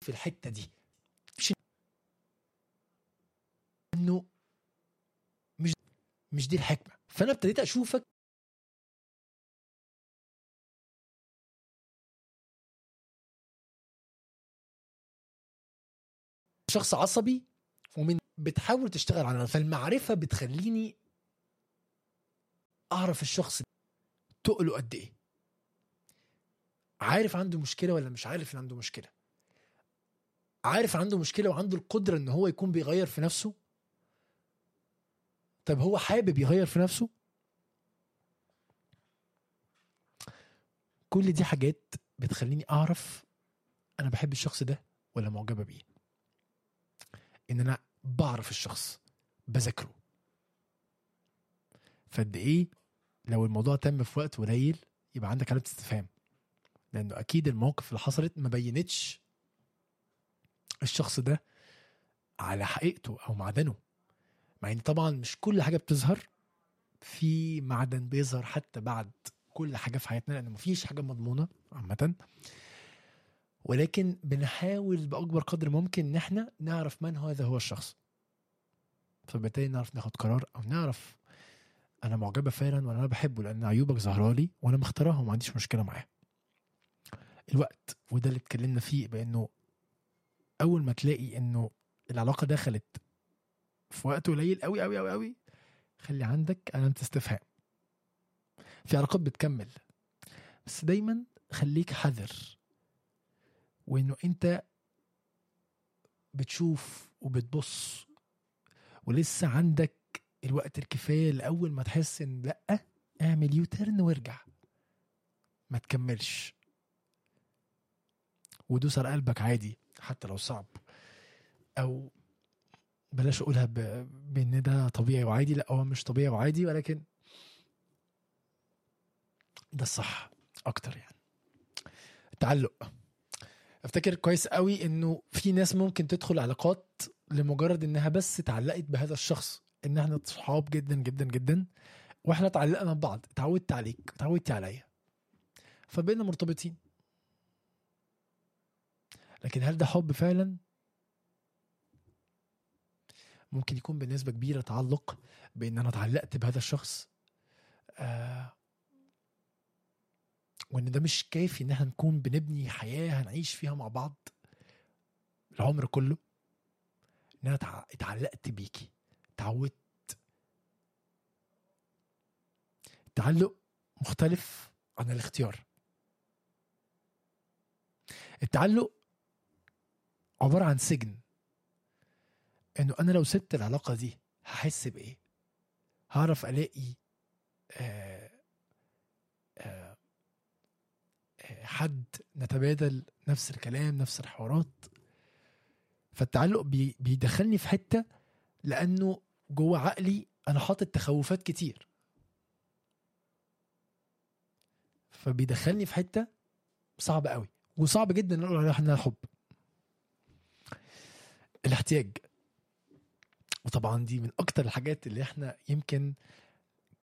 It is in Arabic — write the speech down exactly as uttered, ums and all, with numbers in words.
في الحته دي مش انه مش مش دي الحكمه. فانا ابتديت اشوفك شخص عصبي ومن بتحاول تشتغل على، فالمعرفه بتخليني اعرف الشخص تقله قد ايه، عارف عنده مشكله ولا مش عارف ان عنده مشكله، عارف عنده مشكله وعنده القدره ان هو يكون بيغير في نفسه. طب هو حابب يغير في نفسه؟ كل دي حاجات بتخليني اعرف انا بحب الشخص ده ولا معجبه بيه. ان انا بعرف الشخص، بذاكره. فقد ايه لو الموضوع تم في وقت قليل يبقى عندك علامه استفهام، لانه اكيد المواقف اللي حصلت ما بينتش الشخص ده على حقيقته او معدنه. مع ان طبعا مش كل حاجه بتظهر، في معدن بيظهر حتى بعد كل حاجه في حياتنا، لان مفيش حاجه مضمونه عامه. ولكن بنحاول باكبر قدر ممكن ان احنا نعرف من هذا هو الشخص، فبالتالي نعرف ناخد قرار او نعرف انا معجبه فعلا ولا انا بحبه، لان عيوبك ظهرالي وانا مختارها وما عنديش مشكله معاها. الوقت، وده اللي اتكلمنا فيه، بانه اول ما تلاقي انه العلاقه دخلت في وقت قليل قوي قوي قوي قوي، خلي عندك علامه استفهام. في علاقات بتكمل، بس دايما خليك حذر، وانه انت بتشوف وبتبص ولسه عندك الوقت الكفايه لاول ما تحس ان لا، اعمل يوتيرن وارجع، ما تكملش ودوس على قلبك عادي حتى لو صعب. او بلاش اقولها بان ده طبيعي وعادي، لا هو مش طبيعي وعادي، ولكن ده الصح اكتر. يعني التعلق، افتكر كويس قوي انه في ناس ممكن تدخل علاقات لمجرد انها بس اتعلقت بهذا الشخص، ان احنا صحاب جدا جدا جدا واحنا اتعلقنا ببعض، اتعودت عليك اتعودت عليا فبقينا مرتبطين. لكن هل ده حب فعلا؟ ممكن يكون بنسبة كبيرة تعلق، بان انا اتعلقت بهذا الشخص آه وان ده مش كافي ان احنا نكون بنبني حياة هنعيش فيها مع بعض العمر كله. ان انا اتعلقت بيكي، اتعودت. التعلق مختلف عن الاختيار. التعلق عبارة عن سجن، انه انا لو سبت العلاقة دي هحس بايه، هعرف الاقي آه آه آه حد نتبادل نفس الكلام نفس الحوارات. فالتعلق بي بيدخلني في حتة، لانه جوه عقلي انا حاطط تخوفات كتير، فبيدخلني في حتة صعب قوي وصعب جدا نقول عليها انها حب. الاحتياج، وطبعا دي من اكتر الحاجات اللي احنا يمكن